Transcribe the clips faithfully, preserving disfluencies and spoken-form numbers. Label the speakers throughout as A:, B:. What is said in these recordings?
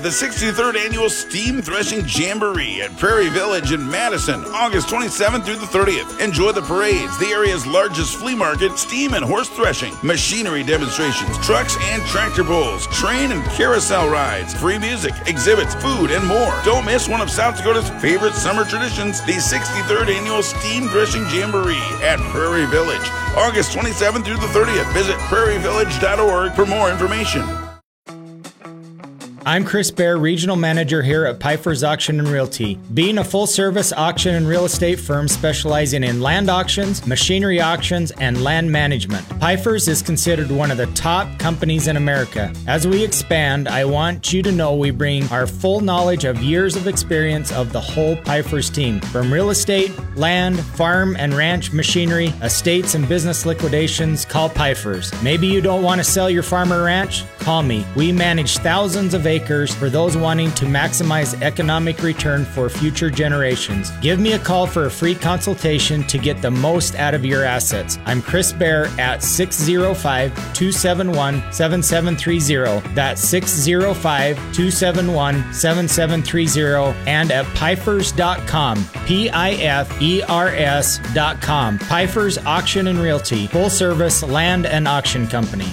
A: The sixty-third Annual Steam Threshing Jamboree at Prairie Village in Madison, August twenty-seventh through the thirtieth. Enjoy the parades, the area's largest flea market, steam and horse threshing, machinery demonstrations, trucks and tractor pulls, train and carousel rides, free music, exhibits, food, and more. Don't miss one of South Dakota's favorite summer traditions, the sixty-third Annual Steam Threshing Jamboree at Prairie Village, August twenty-seventh through the thirtieth. Visit prairie village dot org for more information.
B: I'm Chris Bear, Regional Manager here at Piper's Auction and Realty. Being a full-service auction and real estate firm specializing in land auctions, machinery auctions, and land management, Piper's is considered one of the top companies in America. As we expand, I want you to know we bring our full knowledge of years of experience of the whole Piper's team. From real estate, land, farm and ranch machinery, estates and business liquidations, call Piper's. Maybe you don't want to sell your farm or ranch? Call me. We manage thousands of acres for those wanting to maximize economic return for future generations. Give me a call for a free consultation to get the most out of your assets. I'm Chris Bear at six oh five, two seven one, seven seven three oh. That's six oh five, two seven one, seven seven three oh and at pifers dot com. P I F E R S dot com. Piper's Auction and Realty, full service land and auction company.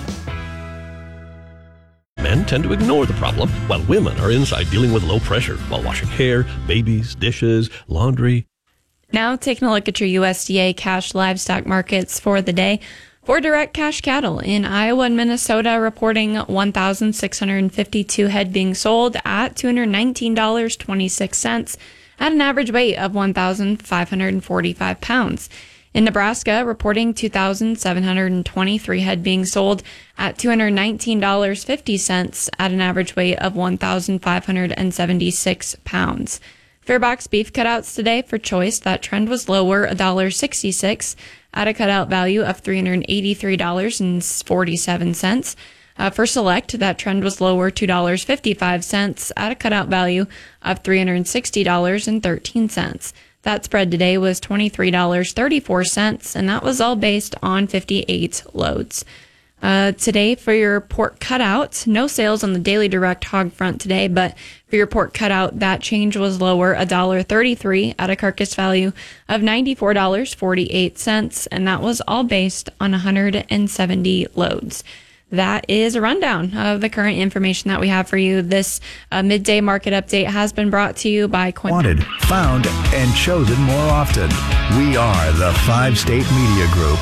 C: Men tend to ignore the problem, while women are inside dealing with low pressure while washing hair, babies, dishes, laundry.
D: Now taking a look at your U S D A cash livestock markets for the day. For direct cash cattle in Iowa and Minnesota, reporting one thousand six hundred fifty-two head being sold at two hundred nineteen dollars and twenty-six cents at an average weight of one thousand five hundred forty-five pounds. In Nebraska, reporting two thousand seven hundred twenty-three head being sold at two hundred nineteen dollars and fifty cents at an average weight of one thousand five hundred seventy-six pounds. Fairbox beef cutouts today for choice. That trend was lower, one dollar and sixty-six cents at a cutout value of three hundred eighty-three dollars and forty-seven cents. Uh, for select, that trend was lower, two dollars and fifty-five cents at a cutout value of three hundred sixty dollars and thirteen cents. That spread today was twenty-three dollars and thirty-four cents, and that was all based on fifty-eight loads. Uh, today for your pork cutout, no sales on the daily direct hog front today, but for your pork cutout, that change was lower, one dollar and thirty-three cents at a carcass value of ninety-four dollars and forty-eight cents, and that was all based on one hundred seventy loads. That is a rundown of the current information that we have for you. This uh, midday market update has been brought to you by Quinn.
E: Wanted, found, and chosen more often. We are the Five State Media Group.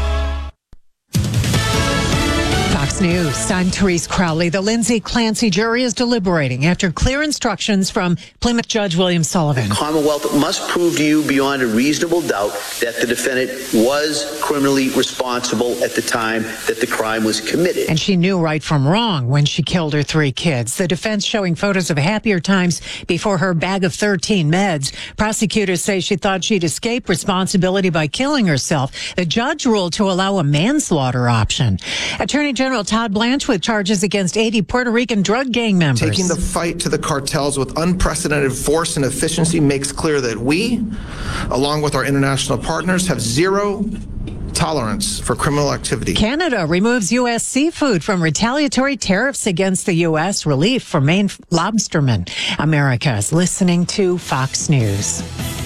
F: Fox News, I'm Therese Crowley. The Lindsay Clancy jury is deliberating after clear instructions from Plymouth Judge William Sullivan.
G: The Commonwealth must prove to you beyond a reasonable doubt that the defendant was criminally responsible at the time that the crime was committed.
F: And she knew right from wrong when she killed her three kids. The defense showing photos of happier times before her bag of thirteen meds. Prosecutors say she thought she'd escape responsibility by killing herself. The judge ruled to allow a manslaughter option. Attorney General Todd Blanche with charges against eighty Puerto Rican drug gang members.
H: Taking the fight to the cartels with unprecedented force and efficiency makes clear that we, along with our international partners, have zero tolerance for criminal activity.
F: Canada removes U S seafood from retaliatory tariffs against the U S. Relief for Maine lobstermen. America is listening to Fox News.